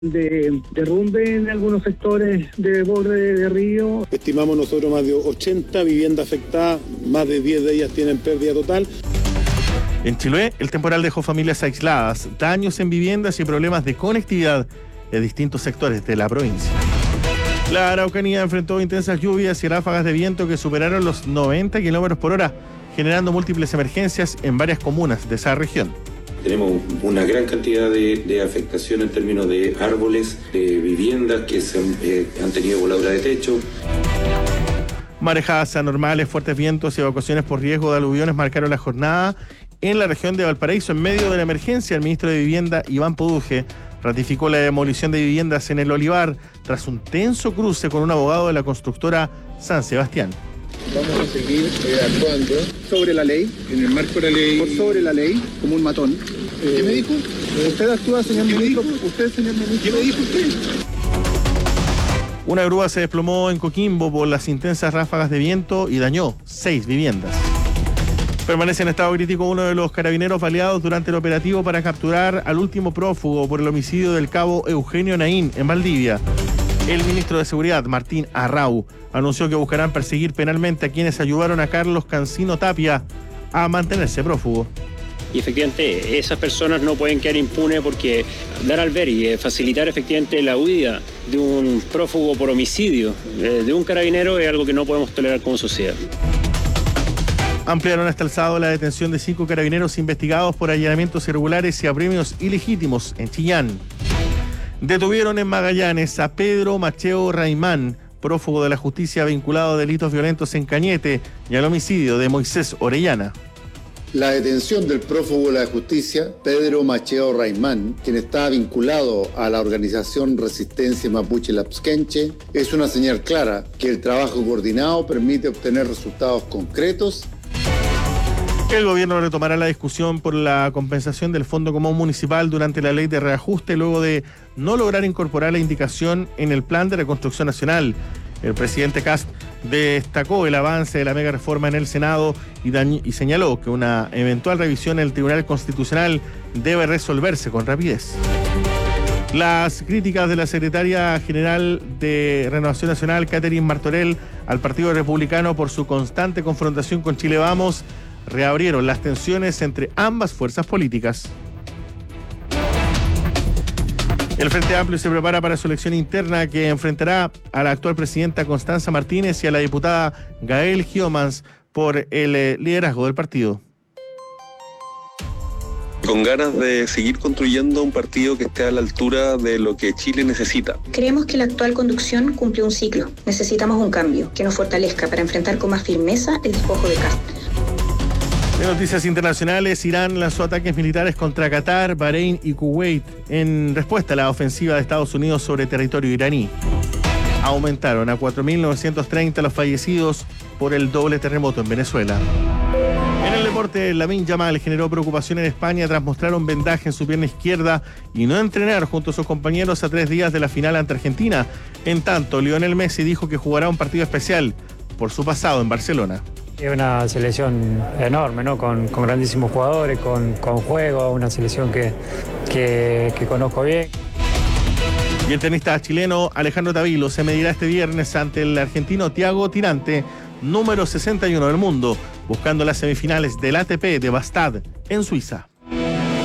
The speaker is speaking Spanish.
de derrumbe en algunos sectores de borde de río. Estimamos nosotros más de 80 viviendas afectadas, más de 10 de ellas tienen pérdida total. En Chiloé, el temporal dejó familias aisladas, daños en viviendas y problemas de conectividad de distintos sectores de la provincia. La Araucanía enfrentó intensas lluvias y ráfagas de viento que superaron los 90 km por hora, generando múltiples emergencias en varias comunas de esa región. Tenemos una gran cantidad de afectación en términos de árboles, de viviendas que han tenido voladura de techo. Marejadas anormales, fuertes vientos y evacuaciones por riesgo de aluviones marcaron la jornada en la región de Valparaíso. En medio de la emergencia, el ministro de Vivienda, Iván Poduje, ratificó la demolición de viviendas en el Olivar tras un tenso cruce con un abogado de la constructora San Sebastián. Vamos a seguir actuando sobre la ley, en el marco de la ley, por sobre la ley, como un matón. ¿Qué me dijo? Usted actúa, señor ministro. Usted, señor ministro. ¿Qué me dijo usted? Una grúa se desplomó en Coquimbo por las intensas ráfagas de viento y dañó 6 viviendas. Permanece en estado crítico uno de los carabineros baleados durante el operativo para capturar al último prófugo por el homicidio del cabo Eugenio Naín en Valdivia. El ministro de Seguridad, Martín Arrau, anunció que buscarán perseguir penalmente a quienes ayudaron a Carlos Cancino Tapia a mantenerse prófugo. Y efectivamente esas personas no pueden quedar impunes porque dar al ver y facilitar efectivamente la huida de un prófugo por homicidio de un carabinero es algo que no podemos tolerar como sociedad. Ampliaron hasta el sábado la detención de 5 carabineros investigados por allanamientos irregulares y apremios ilegítimos en Chillán. Detuvieron en Magallanes a Pedro Macheo Raimán, prófugo de la justicia vinculado a delitos violentos en Cañete y al homicidio de Moisés Orellana. La detención del prófugo de la justicia, Pedro Macheo Raimán, quien está vinculado a la organización Resistencia Mapuche Lapsquenche, es una señal clara que el trabajo coordinado permite obtener resultados concretos. El gobierno retomará la discusión por la compensación del Fondo Común Municipal durante la ley de reajuste luego de no lograr incorporar la indicación en el Plan de Reconstrucción Nacional. El presidente Kast destacó el avance de la mega reforma en el Senado y señaló que una eventual revisión en el Tribunal Constitucional debe resolverse con rapidez. Las críticas de la secretaria general de Renovación Nacional, Catherine Martorell, al Partido Republicano por su constante confrontación con Chile Vamos reabrieron las tensiones entre ambas fuerzas políticas. El Frente Amplio se prepara para su elección interna que enfrentará a la actual presidenta Constanza Martínez y a la diputada Gael Giomans por el liderazgo del partido. Con ganas de seguir construyendo un partido que esté a la altura de lo que Chile necesita. Creemos que la actual conducción cumplió un ciclo. Necesitamos un cambio que nos fortalezca para enfrentar con más firmeza el despojo de Castro. En noticias internacionales, Irán lanzó ataques militares contra Qatar, Bahrein y Kuwait en respuesta a la ofensiva de Estados Unidos sobre territorio iraní. Aumentaron a 4.930 los fallecidos por el doble terremoto en Venezuela. En el deporte, Lamine Yamal generó preocupación en España tras mostrar un vendaje en su pierna izquierda y no entrenar junto a sus compañeros a 3 días de la final ante Argentina. En tanto, Lionel Messi dijo que jugará un partido especial por su pasado en Barcelona. Es una selección enorme, ¿no? Con grandísimos jugadores, con juego, una selección que conozco bien. Y el tenista chileno Alejandro Tavilo se medirá este viernes ante el argentino Thiago Tirante, número 61 del mundo, buscando las semifinales del ATP de Bastad en Suiza.